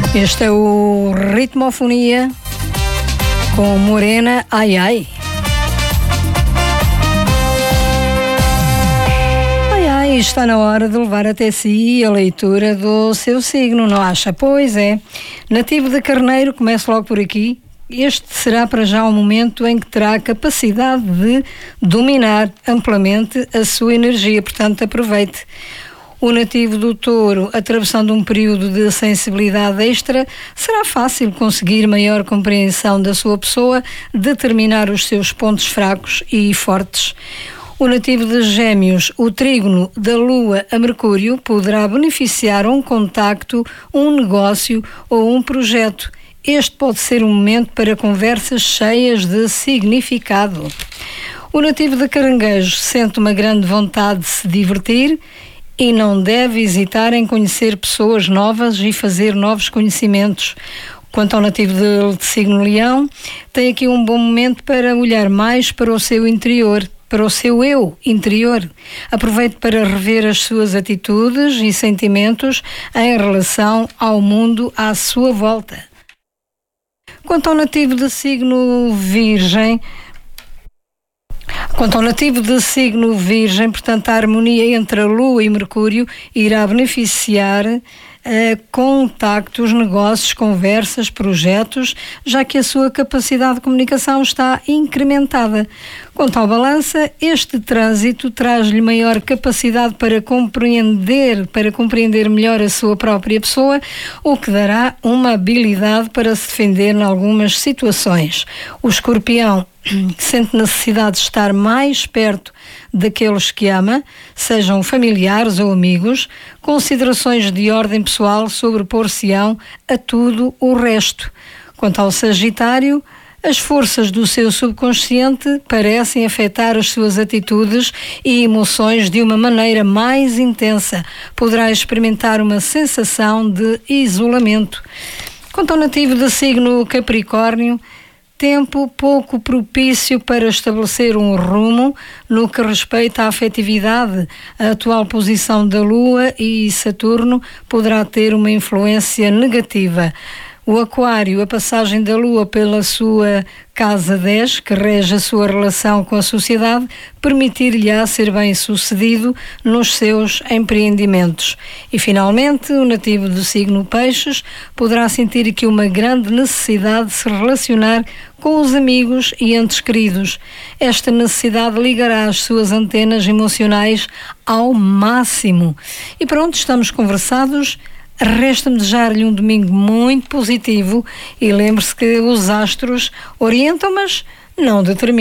Este é o Ritmofonia com Morena Ai Ai. Ai ai, está na hora de levar até si a leitura do seu signo, não acha? Pois é. Nativo de Carneiro, começo logo por aqui. Este será para já o momento em que terá a capacidade de dominar amplamente a sua energia, portanto aproveite. O nativo do Touro, atravessando um período de sensibilidade extra, será fácil conseguir maior compreensão da sua pessoa, determinar os seus pontos fracos e fortes. O nativo de Gêmeos, o trígono da Lua a Mercúrio, poderá beneficiar um contacto, um negócio ou um projeto. Este pode ser um momento para conversas cheias de significado. O nativo de Caranguejo sente uma grande vontade de se divertir e não deve hesitar em conhecer pessoas novas e fazer novos conhecimentos. Quanto ao nativo de signo Leão, tem aqui um bom momento para olhar mais para o seu interior, para o seu eu interior. Aproveite para rever as suas atitudes e sentimentos em relação ao mundo à sua volta. Quanto ao nativo de signo Virgem, portanto, a harmonia entre a Lua e Mercúrio irá beneficiar contactos, negócios, conversas, projetos, já que a sua capacidade de comunicação está incrementada. Quanto ao Balança, este trânsito traz-lhe maior capacidade para compreender melhor a sua própria pessoa, o que dará uma habilidade para se defender em algumas situações. O Escorpião sente necessidade de estar mais perto daqueles que ama, sejam familiares ou amigos. Considerações de ordem pessoal sobrepor-se-ão a tudo o resto. Quanto ao Sagitário, as forças do seu subconsciente parecem afetar as suas atitudes e emoções de uma maneira mais intensa. Poderá experimentar uma sensação de isolamento. Quanto ao nativo de signo Capricórnio, tempo pouco propício para estabelecer um rumo no que respeita à afetividade. A atual posição da Lua e Saturno poderá ter uma influência negativa. O Aquário, a passagem da Lua pela sua casa 10, que rege a sua relação com a sociedade, permitir-lhe-á ser bem-sucedido nos seus empreendimentos. E, finalmente, o nativo do signo Peixes poderá sentir aqui uma grande necessidade de se relacionar com os amigos e entes queridos. Esta necessidade ligará as suas antenas emocionais ao máximo. E pronto, estamos conversados. Resta-me desejar-lhe um domingo muito positivo e lembre-se que os astros orientam, mas não determinam.